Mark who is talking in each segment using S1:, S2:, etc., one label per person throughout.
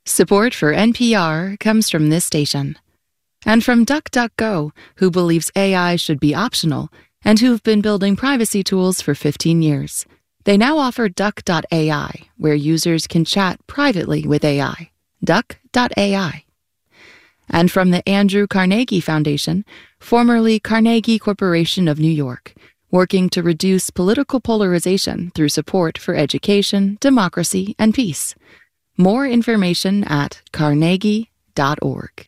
S1: Support for NPR comes from this station. And from DuckDuckGo, who believes AI should be optional and who've been building privacy tools for 15 years. They now offer Duck.ai, where users can chat privately with AI. Duck.ai. And from the Andrew Carnegie Foundation, formerly Carnegie Corporation of New York, working to reduce political polarization through support for education, democracy, and peace. More information at carnegie.org.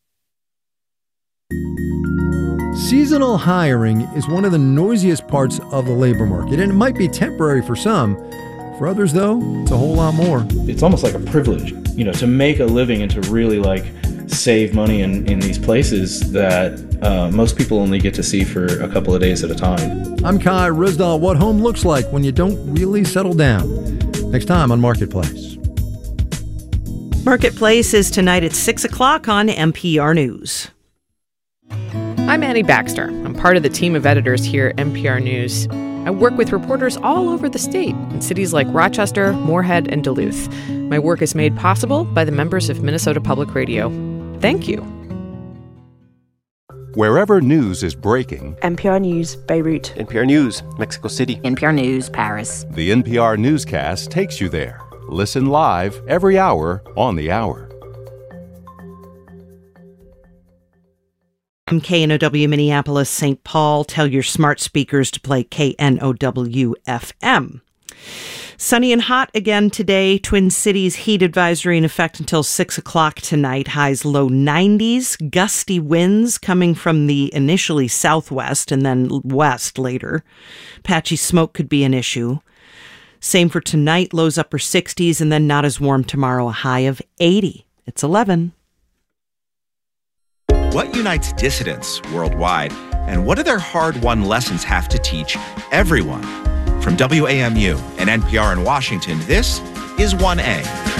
S2: Seasonal hiring is one of the noisiest parts of the labor market, and it might be temporary for some. For others, though, it's a whole lot more.
S3: It's almost like a privilege, to make a living and to really save money in these places that most people only get to see for a couple of days at a time.
S2: I'm Kai Ryssdal. What home looks like when you don't really settle down. Next time on Marketplace.
S4: Marketplace is tonight at 6 o'clock on NPR News.
S5: I'm Annie Baxter. I'm part of the team of editors here at NPR News. I work with reporters all over the state in cities like Rochester, Moorhead, and Duluth. My work is made possible by the members of Minnesota Public Radio. Thank you.
S6: Wherever news is breaking.
S7: NPR News, Beirut.
S8: NPR News, Mexico City.
S9: NPR News, Paris.
S6: The NPR Newscast takes you there. Listen live every hour on the hour.
S4: KNOW Minneapolis, St. Paul. Tell your smart speakers to play KNOW FM. Sunny and hot again today. Twin Cities heat advisory in effect until 6 o'clock tonight. Highs low 90s. Gusty winds coming from the initially southwest and then west later. Patchy smoke could be an issue. Same for tonight. Lows upper 60s and then not as warm tomorrow. A high of 80. It's 11.
S10: What unites dissidents worldwide, and what do their hard-won lessons have to teach everyone? From WAMU and NPR in Washington, this is 1A.